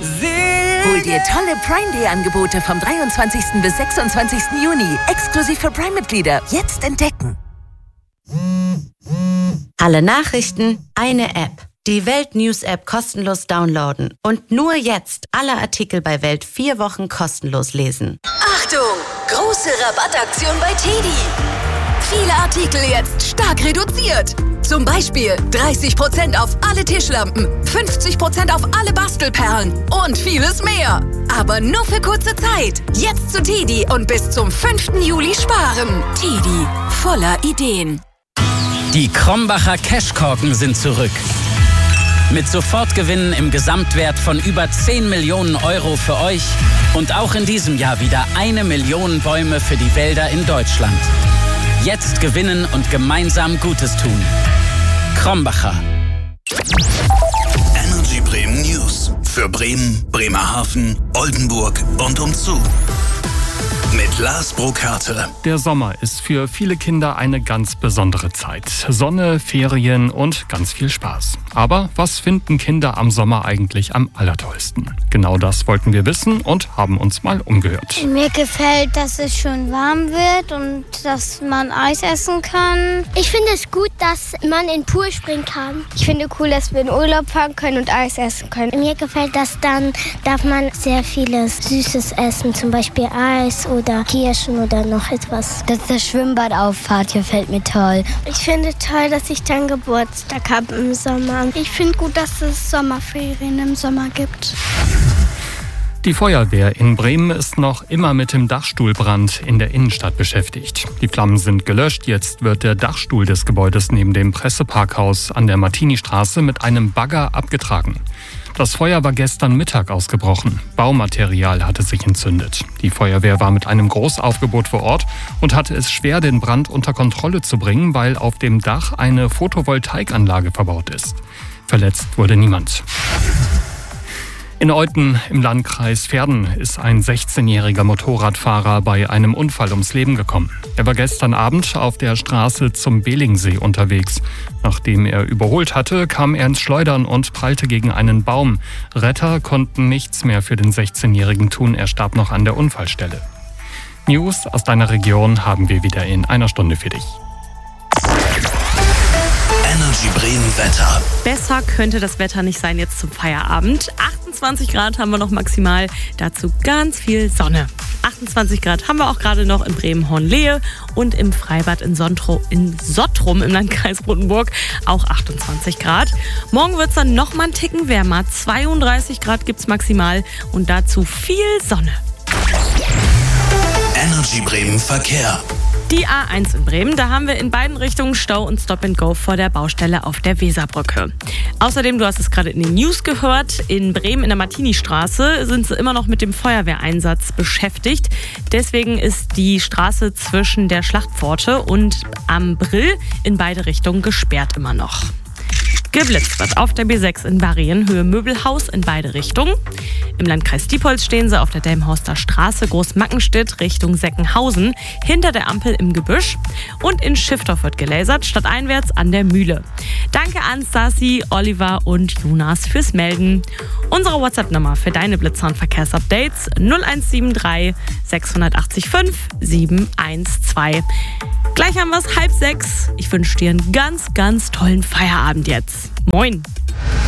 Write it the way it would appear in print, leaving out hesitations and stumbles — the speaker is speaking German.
Hol dir tolle Prime Day Angebote vom 23. bis 26. Juni. Exklusiv für Prime-Mitglieder. Jetzt entdecken. Alle Nachrichten, eine App. Die Welt News App kostenlos downloaden. Und nur jetzt alle Artikel bei Welt 4 Wochen kostenlos lesen. Achtung! Große Rabattaktion bei TEDi. Viele Artikel jetzt stark reduziert. Zum Beispiel 30% auf alle Tischlampen, 50% auf alle Bastelperlen und vieles mehr. Aber nur für kurze Zeit. Jetzt zu TEDi und bis zum 5. Juli sparen. TEDi, voller Ideen. Die Krombacher Cashkorken sind zurück. Mit Sofortgewinnen im Gesamtwert von über 10 Millionen Euro für euch und auch in diesem Jahr wieder 1 Million Bäume für die Wälder in Deutschland. Jetzt gewinnen und gemeinsam Gutes tun. Krombacher. Energy Bremen News. Für Bremen, Bremerhaven, Oldenburg und umzu. Mit Lars Brokarte. Der Sommer ist für viele Kinder eine ganz besondere Zeit. Sonne, Ferien und ganz viel Spaß. Aber was finden Kinder am Sommer eigentlich am allertollsten? Genau das wollten wir wissen und haben uns mal umgehört. Mir gefällt, dass es schon warm wird und dass man Eis essen kann. Ich finde es gut, dass man in den Pool springen kann. Ich finde cool, dass wir in Urlaub fahren können und Eis essen können. Mir gefällt, dass dann darf man sehr vieles Süßes essen, zum Beispiel Eis oder Kirschen oder noch etwas. Dass das Schwimmbad auffahrt, gefällt mir toll. Ich finde toll, dass ich dann Geburtstag habe im Sommer. Ich finde gut, dass es Sommerferien im Sommer gibt. Die Feuerwehr in Bremen ist noch immer mit dem Dachstuhlbrand in der Innenstadt beschäftigt. Die Flammen sind gelöscht, jetzt wird der Dachstuhl des Gebäudes neben dem Presseparkhaus an der Martini-Straße mit einem Bagger abgetragen. Das Feuer war gestern Mittag ausgebrochen. Baumaterial hatte sich entzündet. Die Feuerwehr war mit einem Großaufgebot vor Ort und hatte es schwer, den Brand unter Kontrolle zu bringen, weil auf dem Dach eine Photovoltaikanlage verbaut ist. Verletzt wurde niemand. In Euthen im Landkreis Verden ist ein 16-jähriger Motorradfahrer bei einem Unfall ums Leben gekommen. Er war gestern Abend auf der Straße zum Belingsee unterwegs. Nachdem er überholt hatte, kam er ins Schleudern und prallte gegen einen Baum. Retter konnten nichts mehr für den 16-Jährigen tun, er starb noch an der Unfallstelle. News aus deiner Region haben wir wieder in einer Stunde für dich. Energy Bremen Wetter. Besser könnte das Wetter nicht sein jetzt zum Feierabend. 28 Grad haben wir noch maximal, dazu ganz viel Sonne. 28 Grad haben wir auch gerade noch in Bremen-Hornlehe und im Freibad in Sottrum im Landkreis Rotenburg auch 28 Grad. Morgen wird es dann noch mal einen Ticken wärmer. 32 Grad gibt es maximal und dazu viel Sonne. Energy Bremen Verkehr. Die A1 in Bremen, da haben wir in beiden Richtungen Stau und Stop-and-Go vor der Baustelle auf der Weserbrücke. Außerdem, du hast es gerade in den News gehört, in Bremen in der Martini-Straße sind sie immer noch mit dem Feuerwehreinsatz beschäftigt. Deswegen ist die Straße zwischen der Schlachtpforte und am Brill in beide Richtungen gesperrt immer noch. Geblitzt wird auf der B6 in Varienhöhe Möbelhaus in beide Richtungen. Im Landkreis Diepholz stehen sie auf der Delmhorster Straße Großmackenstedt Richtung Seckenhausen hinter der Ampel im Gebüsch. Und in Schiffdorf wird gelasert, stadteinwärts an der Mühle. Danke an Stasi, Oliver und Jonas fürs Melden. Unsere WhatsApp-Nummer für deine Blitzer- und Verkehrsupdates 0173 685 712. Gleich haben wir es 5:30. Ich wünsche dir einen ganz, ganz tollen Feierabend jetzt. Moin!